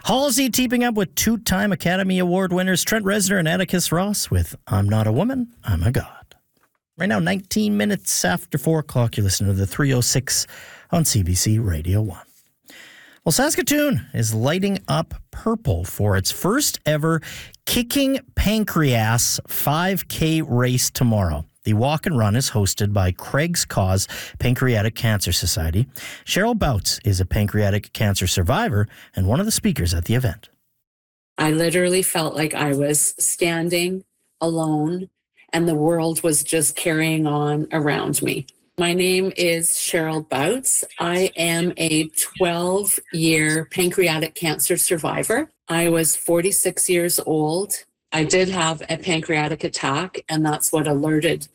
Halsey teaming up with two-time Academy Award winners Trent Reznor and Atticus Ross with I'm Not a Woman, I'm a God. Right now, 19 minutes after 4 o'clock, you're listening to the 306 on CBC Radio 1. Well, Saskatoon is lighting up purple for its first ever Kicking Pancreas 5K race tomorrow. The walk and run is hosted by Craig's Cause Pancreatic Cancer Society. Cheryl Bouts is a pancreatic cancer survivor and one of the speakers at the event. I literally felt like I was standing alone and the world was just carrying on around me. My name is Cheryl Bouts. I am a 12-year pancreatic cancer survivor. I was 46 years old. I did have a pancreatic attack, and that's what alerted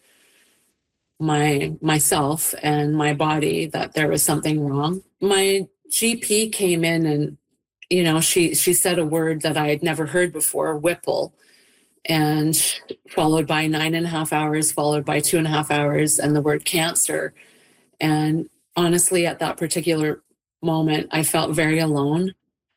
myself and my body that there was something wrong. My GP came in and, she said a word that I had never heard before, Whipple, and followed by 9.5 hours, followed by 2.5 hours, and the word cancer. And honestly, at that particular moment, I felt very alone.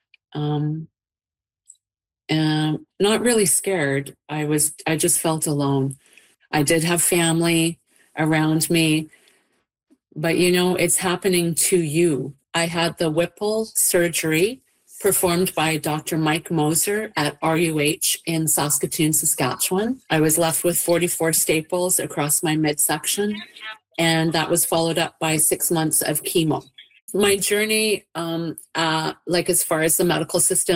And not really scared. I just felt alone. I did have family around me, but it's happening to you. I had the Whipple surgery performed by Dr. Mike Moser at RUH in Saskatoon, Saskatchewan. I was left with 44 staples across my midsection, and that was followed up by 6 months of chemo. My journey, as far as the medical system,